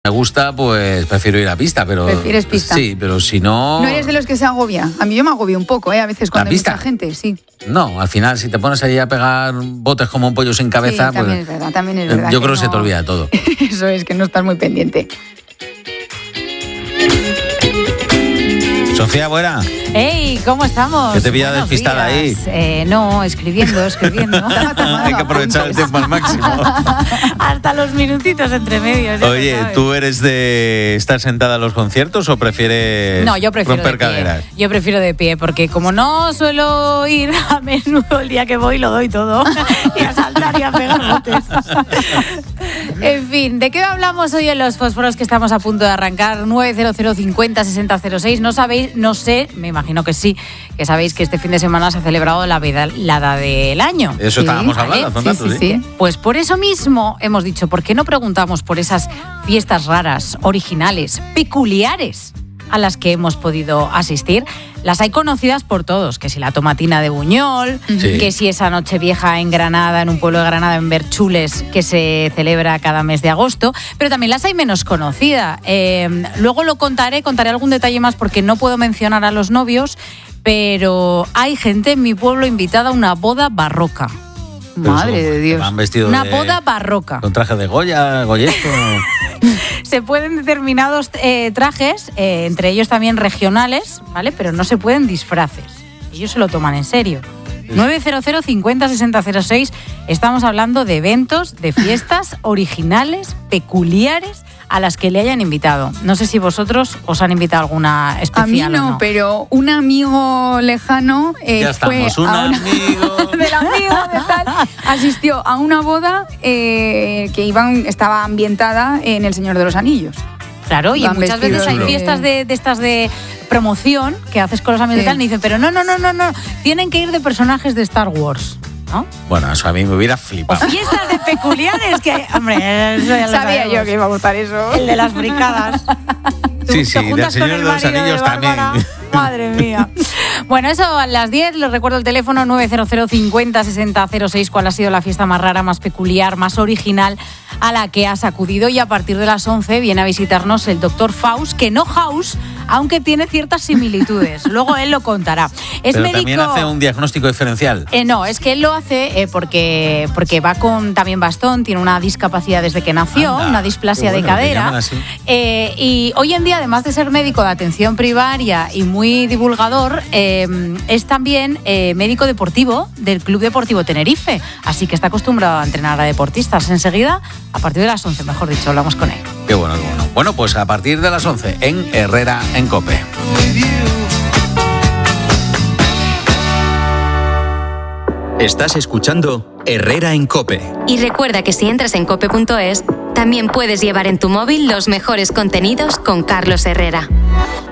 me gusta, pues prefiero ir a pista, pero... ¿Prefieres pista? Sí, pero si no... ¿No eres de los que se agobia? A mí yo me agobio un poco, a veces cuando hay mucha gente, sí. No, al final, si te pones ahí a pegar botes como un pollo sin cabeza, sí, también pues... también es verdad. Yo creo que se te olvida todo. Eso es, que no estás muy pendiente. Sofía, buena. ¡Hey! ¿Cómo estamos? Que te pilla despistada ahí. No, escribiendo. Hay que aprovechar el tiempo al máximo. Hasta los minutitos entre medios. Oye, ¿tú eres de estar sentada en los conciertos o prefieres romper caderas? Yo prefiero de pie, porque como no suelo ir a menudo, el día que voy lo doy todo. Y a saltar y a pegar botes. En fin, ¿de qué hablamos hoy en los fósforos que estamos a punto de arrancar? 900 50 60 06. No sabéis, no sé, me imagino que sí, que sabéis que este fin de semana se ha celebrado la velada del año. Eso estábamos hablando, hace un rato, sí. Pues por eso mismo hemos dicho, ¿por qué no preguntamos por esas fiestas raras, originales, peculiares a las que hemos podido asistir? Las hay conocidas por todos, que si la tomatina de Buñol, que si esa Nochevieja en Granada, en un pueblo de Granada, en Berchules, que se celebra cada mes de agosto, pero también las hay menos conocidas. Luego lo contaré algún detalle más porque no puedo mencionar a los novios, pero hay gente en mi pueblo invitada a una boda barroca. Madre de Dios. Una boda barroca. Con traje de Goya, goyesco. Se pueden determinados trajes, entre ellos también regionales, ¿vale? Pero no se pueden disfraces. Ellos se lo toman en serio. 900 50 60 06. Estamos hablando de eventos, de fiestas originales, peculiares, a las que le hayan invitado. No sé si vosotros os han invitado alguna especial. A mí no, pero un amigo lejano fue del amigo de tal, asistió a una boda que estaba ambientada en El Señor de los Anillos. Claro, y muchas veces hay fiestas de estas de promoción que haces con los amigos y tal, y dicen, pero no, tienen que ir de personajes de Star Wars, ¿no? Bueno, eso a mí me hubiera flipado. O fiestas de peculiares que, hombre, eso ya lo sabía sabemos. Yo que iba a gustar eso. El de las fricadas. Sí, del Señor de los Anillos también. Madre mía. Bueno, eso a las 10, les recuerdo el teléfono 900 50 60 06, cuál ha sido la fiesta más rara, más peculiar, más original a la que has acudido, y a partir de las 11 viene a visitarnos el doctor Faust, que no House, aunque tiene ciertas similitudes. Luego él lo contará. Es Pero médico. También hace un diagnóstico diferencial. No, es que él lo hace porque va con también bastón, tiene una discapacidad desde que nació, una displasia de cadera. Y hoy en día, además de ser médico de atención primaria y muy divulgador, es también médico deportivo del Club Deportivo Tenerife. Así que está acostumbrado a entrenar a deportistas. Enseguida, a partir de las 11, mejor dicho, hablamos con él. Qué bueno, qué bueno. Bueno, pues a partir de las 11 en Herrera en COPE. Estás escuchando Herrera en COPE. Y recuerda que si entras en cope.es, también puedes llevar en tu móvil los mejores contenidos con Carlos Herrera.